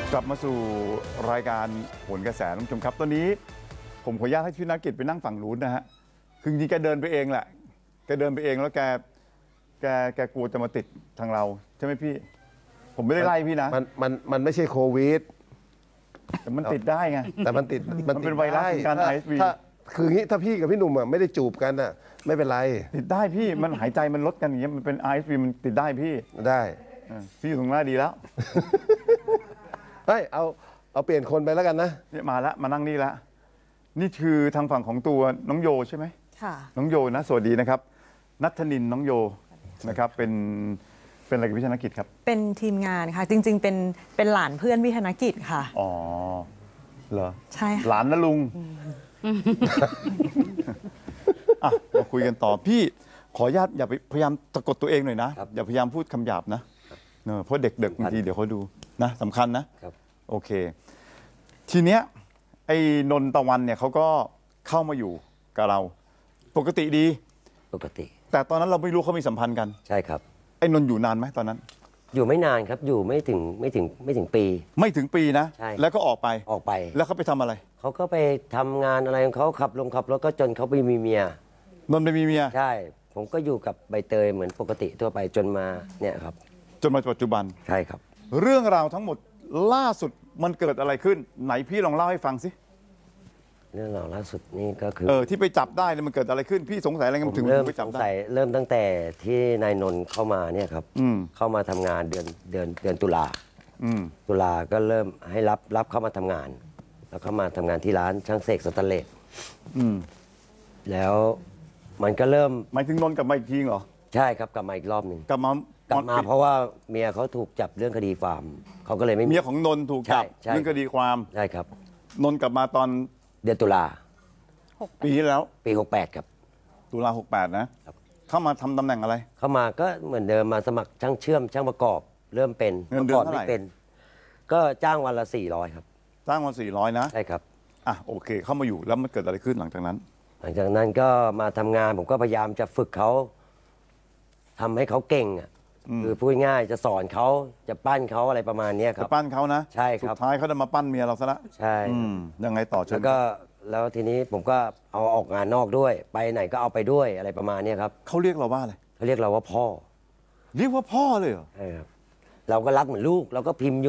กลับมาสู่รายการโหนกระแสท่านผู้ชมครับตอนนี้ผมขออนุญาตให้พี่นักกิจไปนั่งฝั่งนู้นนะฮะคือจริงๆแกเดินไปเองแหละแกเดินไปเองแล้วแกกลัวจะมาติดทางเราใช่ไหมพี่ผมไม่ได้ไล่พี่นะมันไม่ใช่โควิดแต่มันติดได้ไงแต่มันติดมันเป็นไวรัสการไอซ์วีคืองี้ถ้าพี่กับพี่หนุ่มอ่ะไม่ได้จูบกันอ่ะไม่เป็นไรติดได้พี่มันหายใจมันลดกันอย่างเงี้ยมันเป็นไอซ์วีมันติดได้พี่ได้พี่อยู่ตรงหน้าดีแล้วเฮ้ยเอาเปลี่ยนคนไปแล้วกันนะเนี่ยมาแล้วมานั่งนี่แล้วนี่คือทางฝั่งของตัวน้องโยใช่ไหมค่ะน้องโยนะสวัสดีนะครับณัฐนินน้องโยนะครับเป็นอะไรกับพี่ธนกิจครับเป็นทีมงานค่ะจริงๆเป็นหลานเพื่อนพี่ธนกิจค่ะอ๋อเหรอใช่หลานนะลุงอ่ะมาคุยกันต่อพี่ขออนุญาตอย่าไปพยายามตะกดตัวเองหน่อยนะอย่าพยายามพูดคำหยาบนะเพราะเด็กๆบางทีเดี๋ยวเขาดูนะสำคัญนะโอเคทีเนี้ยไอ้นนตะวันเนี่ยเขาก็เข้ามาอยู่กับเราปกติดีปกติแต่ตอนนั้นเราไม่รู้เขามีสัมพันธ์กันใช่ครับไอ้นนอยู่นานไหมตอนนั้นอยู่ไม่นานครับอยู่ไม่ถึงปีไม่ถึงปีนะใช่แล้วก็ออกไปแล้วเขาไปทำอะไรเขาก็ไปทำงานอะไรของเขาขับรถก็จนเขาไปมีเมียนนไปมีเมียใช่ผมก็อยู่กับใบเตยเหมือนปกติทั่วไปจนมาเนี่ยครับจนมาปัจจุบันใช่ครับเรื่องราวทั้งหมดล่าสุดมันเกิดอะไรขึ้นไหนพี่ลองเล่าให้ฟังสิเรื่องราวล่าสุดนี่ก็คือที่ไปจับได้เนี่ยมันเกิดอะไรขึ้นพี่สงสัยอะไรกันถึงไปจับได้เริ่มตั้งแต่ที่นายนนท์เข้ามาเนี่ยครับเข้ามาทำงานเดือนตุลาก็เริ่มให้รับเข้ามาทำงานแล้วเข้ามาทำงานที่ร้านช่างเสกสแตนเลสแล้วมันก็เริ่มหมายถึงนนท์กลับมาอีกทีเหรอใช่ครับกลับมาอีกรอบหนึ่งกลับมาเพราะว่าเมียเขาถูกจับเรื่องคดีฟาร์มเขาก็เลยไม่เมียของนนท์ถูกจับเรื่องคดีความใช่ครับนนท์กลับมาตอนเดือนตุลาปีที่แล้วปี68ครับตุลา68นะเข้ามาทำตำแหน่งอะไรเข้ามาก็เหมือนเดิมมาสมัครช่างเชื่อมช่างประกอบเริ่มเป็นเงินเดือนเท่าไหร่ก็จ้างวันละ400ครับจ้างวัน400นะใช่ครับโอเคเข้ามาอยู่แล้วมันเกิดอะไรขึ้นหลังจากนั้นก็มาทำงานผมก็พยายามจะฝึกเขาทำให้เขาเก่งคือพูดง่ายจะสอนเขาจะปั้นเขาอะไรประมาณนี้ครับจะปั้นเขานะใช่ครับสุดท้ายเขาจะมาปั้นเมียเราซะละใช่ยังไงต่อแล้วทีนี้ผมก็เอาออกงานนอกด้วยไปไหนก็เอาไปด้วยอะไรประมาณนี้ครับเขาเรียกเราว่าอะไรเขาเรียกเราว่าพ่อเรียกว่าพ่อเลยเหรอใช่ครับเราก็รักเหมือนลูกเราก็พิมพ์อยู่